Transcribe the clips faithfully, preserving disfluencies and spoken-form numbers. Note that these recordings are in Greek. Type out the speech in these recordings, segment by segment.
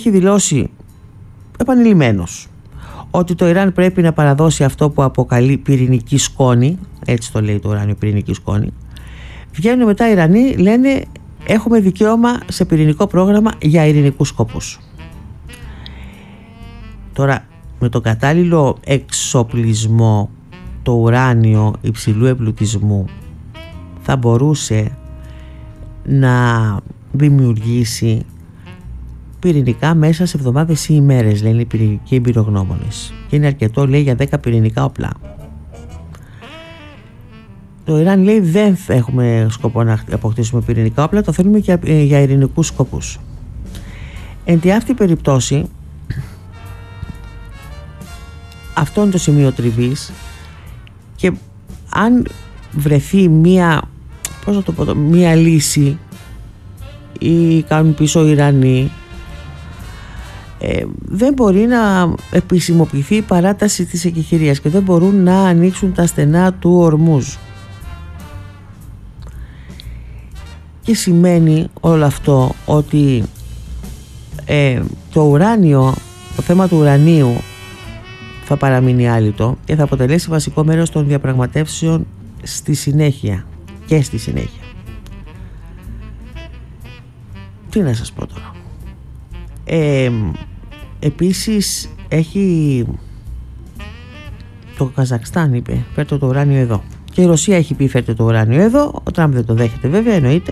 έχει δηλώσει επανειλημμένος ότι το Ιράν πρέπει να παραδώσει αυτό που αποκαλεί πυρηνική σκόνη, έτσι το λέει το ουράνιο, πυρηνική σκόνη. Βγαίνουν μετά οι Ιρανοί, λένε έχουμε δικαίωμα σε πυρηνικό πρόγραμμα για ειρηνικούς σκοπούς. Τώρα, με τον κατάλληλο εξοπλισμό, το ουράνιο υψηλού εμπλουτισμού θα μπορούσε να δημιουργήσει πυρηνικά μέσα σε εβδομάδες ή ημέρες, λένε οι πυρηνικοί εμπειρογνώμονες. Και είναι αρκετό, λέει, για δέκα πυρηνικά όπλα. Το Ιράν λέει δεν έχουμε σκοπό να αποκτήσουμε πυρηνικά όπλα, το θέλουμε για, για ειρηνικούς σκοπούς. Εν τη αυτή περιπτώσει, αυτό είναι το σημείο τριβής, και αν βρεθεί μία, πώς να το πω, μία λύση ή κάνουν πίσω οι Ιρανοί, ε, δεν μπορεί να επισημοποιηθεί η παράταση της εκεχηρίας και δεν μπορούν να ανοίξουν τα στενά του Ορμούζ. Και σημαίνει όλο αυτό ότι ε, το ουράνιο, το θέμα του ουρανίου θα παραμείνει άλυτο και θα αποτελέσει βασικό μέρος των διαπραγματεύσεων στη συνέχεια και στη συνέχεια. Τι να σας πω τώρα. Ε, επίσης έχει το Καζακστάν είπε φέρτε το ουράνιο εδώ, και η Ρωσία έχει πει φέρτε το ουράνιο εδώ. Ο Τραμπ δεν το δέχεται βέβαια, εννοείται.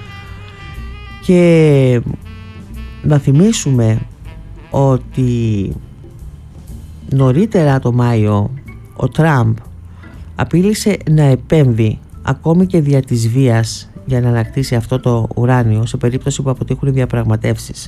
Και να θυμίσουμε ότι νωρίτερα το Μάιο ο Τραμπ απείλησε να επέμβει ακόμη και δια της βίας για να ανακτήσει αυτό το ουράνιο σε περίπτωση που αποτύχουν οι διαπραγματεύσεις.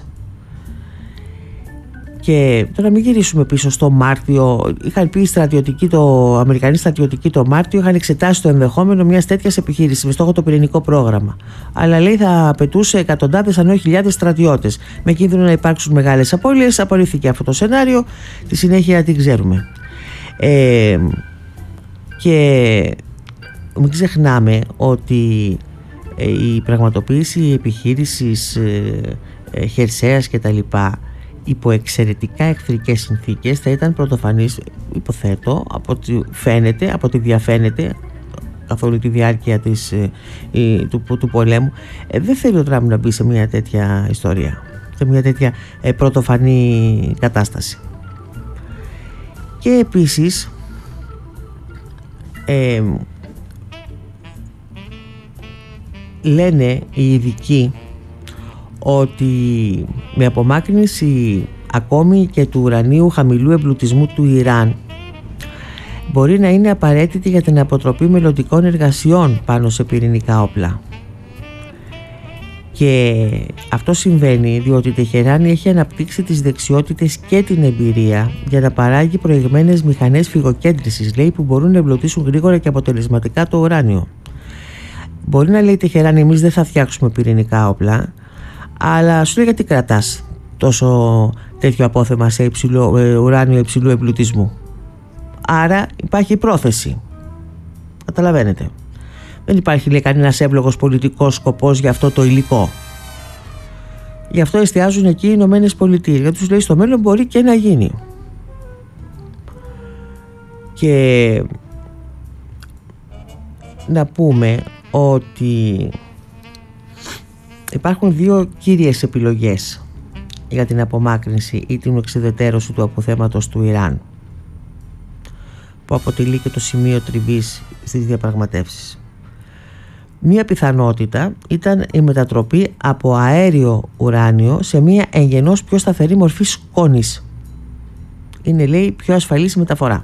Και τώρα μην γυρίσουμε πίσω στο Μάρτιο. Είχαν πει οι στρατιωτικοί, το Αμερικανοί στρατιωτικοί το Μάρτιο είχαν εξετάσει το ενδεχόμενο μιας τέτοιας επιχείρησης με στόχο το πυρηνικό πρόγραμμα. Αλλά λέει θα απαιτούσε εκατοντάδες αν όχι χιλιάδες στρατιώτες, με κίνδυνο να υπάρξουν μεγάλες απώλειες. Απορρίφθηκε αυτό το σενάριο. Τη συνέχεια την ξέρουμε. Ε, και μην ξεχνάμε ότι η πραγματοποίηση επιχείρησης ε, ε, χερσαίας και τα λοιπά υπό εξαιρετικά εχθρικές συνθήκες θα ήταν πρωτοφανής, υποθέτω, από ό,τι φαίνεται, από ό,τι διαφαίνεται καθ' όλη τη διάρκεια της, ε, του, του πολέμου. Ε, δεν θέλει ο Τραμπ να μπει σε μια τέτοια ιστορία, σε μια τέτοια ε, πρωτοφανή κατάσταση. Και επίσης ε, λένε οι ειδικοί ότι με απομάκρυνση ακόμη και του ουρανίου χαμηλού εμπλουτισμού του Ιράν μπορεί να είναι απαραίτητη για την αποτροπή μελλοντικών εργασιών πάνω σε πυρηνικά όπλα. Και αυτό συμβαίνει διότι η Τεχεράνη έχει αναπτύξει τις δεξιότητες και την εμπειρία για να παράγει προηγμένες μηχανές φυγοκέντρησης, λέει, που μπορούν να εμπλουτίσουν γρήγορα και αποτελεσματικά το ουράνιο. Μπορεί να λέει η Τεχεράνη εμείς δεν θα φτιάξουμε πυρηνικά όπλα, αλλά σου λέει γιατί κρατάς τόσο τέτοιο απόθεμα σε υψηλό, ε, ουράνιο υψηλού εμπλουτισμού. Άρα υπάρχει πρόθεση. Καταλαβαίνετε. Δεν υπάρχει, λέει, κανένας εύλογος πολιτικός σκοπός για αυτό το υλικό. Γι' αυτό εστιάζουν εκεί οι Ηνωμένες Πολιτείες. Γιατί τους λέει στο μέλλον μπορεί και να γίνει. Και να πούμε ότι υπάρχουν δύο κύριες επιλογές για την απομάκρυνση ή την εξουδετερώση του αποθέματος του Ιράν, που αποτελεί και το σημείο τριβής στις διαπραγματεύσεις. Μία πιθανότητα ήταν η μετατροπή από αέριο ουράνιο σε μία εγγενώς πιο σταθερή μορφή σκόνης. Είναι, λέει, πιο ασφαλής η μεταφορά.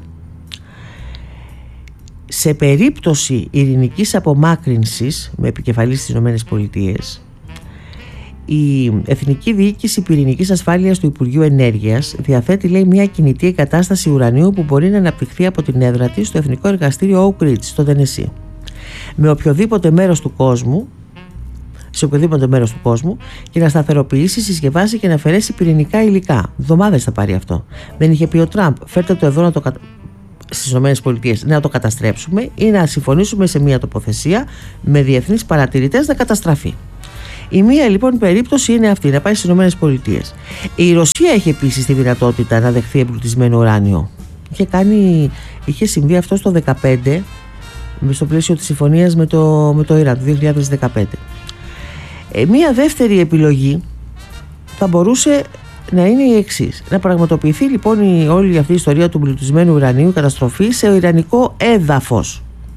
Σε περίπτωση ειρηνικής απομάκρυνσης με επικεφαλής στις ΗΠΑ, η Εθνική Διοίκηση Πυρηνικής Ασφάλειας του Υπουργείου Ενέργειας διαθέτει, λέει, μια κινητή εγκατάσταση ουρανίου που μπορεί να αναπτυχθεί από την έδρα της στο Εθνικό Εργαστήριο Oak Ridge στο Τενεσί. Με οποιοδήποτε μέρος του κόσμου, σε οποιοδήποτε μέρος του κόσμου, και να σταθεροποιήσει, συσκευάσει και να αφαιρέσει πυρηνικά υλικά. Εβδομάδες θα πάρει αυτό. Δεν είχε πει ο Τραμπ, φέρτε το εδώ να το κατα... στις ΗΠΑ να το καταστρέψουμε ή να συμφωνήσουμε σε μια τοποθεσία με διεθνείς παρατηρητές να καταστραφεί. Η μία λοιπόν περίπτωση είναι αυτή, να πάει στις Ηνωμένες Πολιτείες. Η Ρωσία έχει επίσης τη δυνατότητα να δεχθεί εμπλουτισμένο ουράνιο. Είχε, κάνει, είχε συμβεί αυτό στο δύο χιλιάδες δεκαπέντε, στο πλαίσιο της συμφωνίας με το, με το Ιράν, το δύο χιλιάδες δεκαπέντε. Ε, μία δεύτερη επιλογή θα μπορούσε να είναι η εξής. Να πραγματοποιηθεί λοιπόν η, όλη αυτή η ιστορία του εμπλουτισμένου ουρανίου, η καταστροφή σε ιρανικό έδαφος.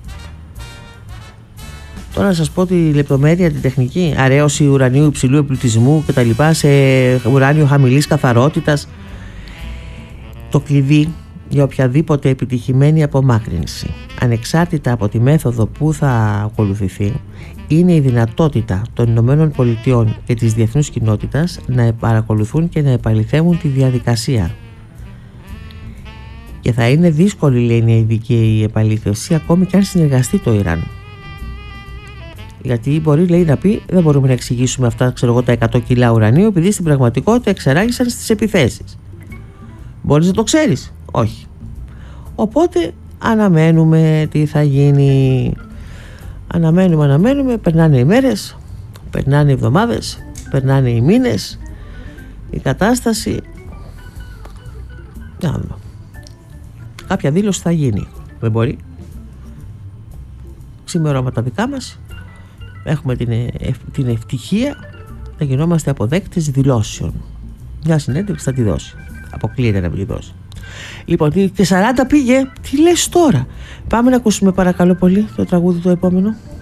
Τώρα να σας πω τη λεπτομέρεια, την τεχνική. Αρέωση ουρανίου υψηλού εμπλουτισμού κτλ. Σε ουράνιο χαμηλής καθαρότητας. Το κλειδί για οποιαδήποτε επιτυχημένη απομάκρυνση, ανεξάρτητα από τη μέθοδο που θα ακολουθηθεί, είναι η δυνατότητα των Ηνωμένων Πολιτειών και της διεθνούς κοινότητας να παρακολουθούν και να επαληθεύουν τη διαδικασία. Και θα είναι δύσκολη, λέει, η ειδική επαλήθευση, ακόμη και αν συνεργαστεί το Ιράν. Γιατί μπορεί, λέει, να πει δεν μπορούμε να εξηγήσουμε αυτά, ξέρω εγώ, τα εκατό κιλά ουρανίου, επειδή στην πραγματικότητα εξεράγησαν στις επιθέσεις. Μπορείς να το ξέρεις? Όχι. Οπότε αναμένουμε τι θα γίνει. Αναμένουμε, αναμένουμε, περνάνε οι μέρες, περνάνε οι εβδομάδες, περνάνε οι μήνες, η κατάσταση. Να δούμε. Κάποια δήλωση θα γίνει. Δεν μπορεί. Ξημερώματα δικά μας. Έχουμε την, ευ, την ευτυχία να γινόμαστε αποδέκτες δηλώσεων. Μια συνέντευξη θα τη δώσει. Αποκλείεται να μην τη δώσει. Λοιπόν, και σαράντα πήγε. Τι λες τώρα? Πάμε να ακούσουμε παρακαλώ πολύ το τραγούδι το επόμενο.